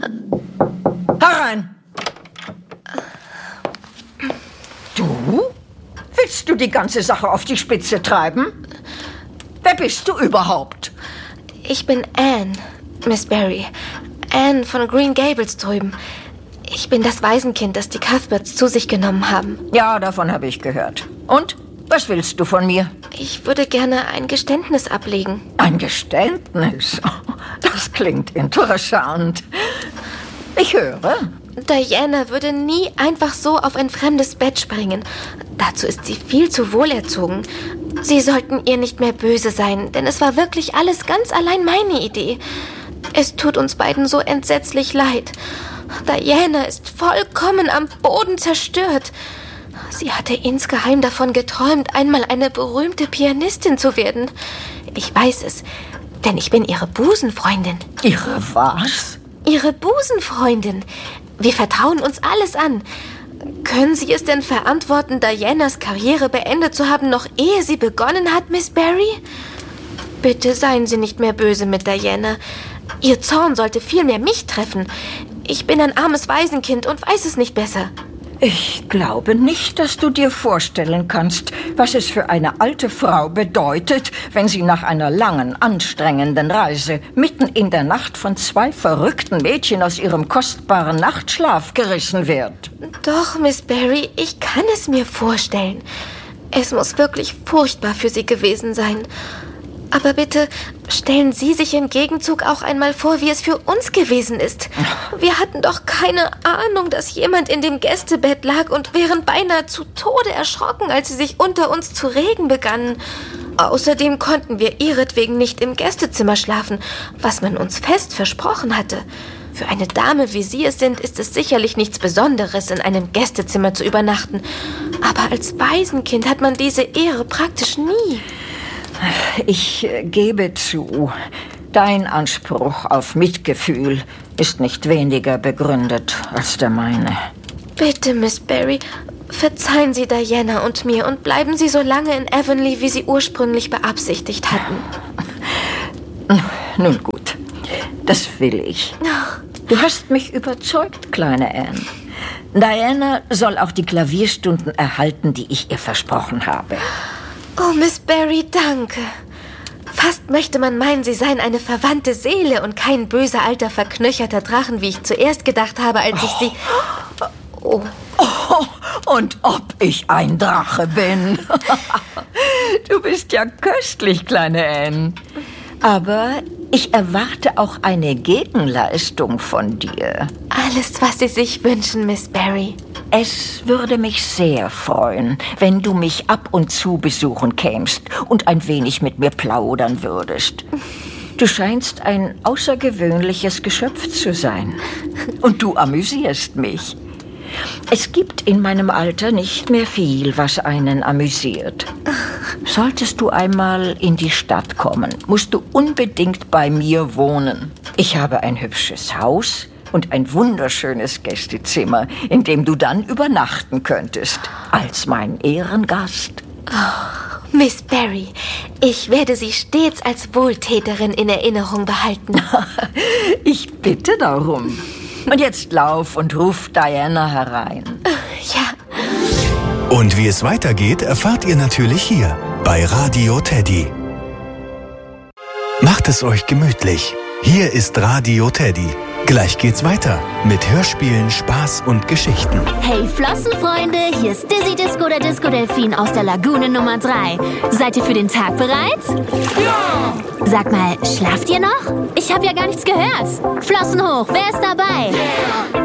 Herein! Du? Willst du die ganze Sache auf die Spitze treiben? Wer bist du überhaupt? Ich bin Anne, Miss Barry. Anne von Green Gables drüben. Ich bin das Waisenkind, das die Cuthberts zu sich genommen haben. Ja, davon habe ich gehört. Und? Was willst du von mir? Ich würde gerne ein Geständnis ablegen. Ein Geständnis? Das klingt interessant. Ich höre. Diana würde nie einfach so auf ein fremdes Bett springen. Dazu ist sie viel zu wohlerzogen. Sie sollten ihr nicht mehr böse sein, denn es war wirklich alles ganz allein meine Idee. Es tut uns beiden so entsetzlich leid. Diana ist vollkommen am Boden zerstört. Sie hatte insgeheim davon geträumt, einmal eine berühmte Pianistin zu werden. Ich weiß es, denn ich bin ihre Busenfreundin. Ihre was? Ihre Busenfreundin. Wir vertrauen uns alles an. Können Sie es denn verantworten, Dianas Karriere beendet zu haben, noch ehe sie begonnen hat, Miss Barry? Bitte seien Sie nicht mehr böse mit Diana. Ihr Zorn sollte vielmehr mich treffen. Ich bin ein armes Waisenkind und weiß es nicht besser. Ich glaube nicht, dass du dir vorstellen kannst, was es für eine alte Frau bedeutet, wenn sie nach einer langen, anstrengenden Reise mitten in der Nacht von 2 verrückten Mädchen aus ihrem kostbaren Nachtschlaf gerissen wird. Doch, Miss Barry, ich kann es mir vorstellen. Es muss wirklich furchtbar für Sie gewesen sein. Aber bitte, stellen Sie sich im Gegenzug auch einmal vor, wie es für uns gewesen ist. Wir hatten doch keine Ahnung, dass jemand in dem Gästebett lag und wären beinahe zu Tode erschrocken, als sie sich unter uns zu regen begannen. Außerdem konnten wir ihretwegen nicht im Gästezimmer schlafen, was man uns fest versprochen hatte. Für eine Dame, wie Sie es sind, ist es sicherlich nichts Besonderes, in einem Gästezimmer zu übernachten. Aber als Waisenkind hat man diese Ehre praktisch nie. Ich gebe zu, dein Anspruch auf Mitgefühl ist nicht weniger begründet als der meine. Bitte, Miss Barry, verzeihen Sie Diana und mir und bleiben Sie so lange in Avonlea, wie Sie ursprünglich beabsichtigt hatten. Nun gut, das will ich. Du hast mich überzeugt, kleine Anne. Diana soll auch die Klavierstunden erhalten, die ich ihr versprochen habe. Oh, Miss Barry, danke. Fast möchte man meinen, Sie seien eine verwandte Seele und kein böser, alter, verknöcherter Drachen, wie ich zuerst gedacht habe, als ich Sie... Oh, und ob ich ein Drache bin. Du bist ja köstlich, kleine Anne. Aber ich erwarte auch eine Gegenleistung von dir. Alles, was Sie sich wünschen, Miss Barry. Es würde mich sehr freuen, wenn du mich ab und zu besuchen kämst und ein wenig mit mir plaudern würdest. Du scheinst ein außergewöhnliches Geschöpf zu sein. Und du amüsierst mich. Es gibt in meinem Alter nicht mehr viel, was einen amüsiert. Solltest du einmal in die Stadt kommen, musst du unbedingt bei mir wohnen. Ich habe ein hübsches Haus und ein wunderschönes Gästezimmer, in dem du dann übernachten könntest, als mein Ehrengast. Oh, Miss Barry, ich werde Sie stets als Wohltäterin in Erinnerung behalten. Ich bitte darum. Und jetzt lauf und ruf Diana herein. Ja. Und wie es weitergeht, erfahrt ihr natürlich hier bei Radio Teddy. Macht es euch gemütlich. Hier ist Radio Teddy. Gleich geht's weiter mit Hörspielen, Spaß und Geschichten. Hey Flossenfreunde, hier ist Dizzy Disco, der Disco-Delfin aus der Lagune Nummer 3. Seid ihr für den Tag bereit? Ja! Sag mal, schlaft ihr noch? Ich habe ja gar nichts gehört. Flossen hoch, wer ist dabei? Yeah.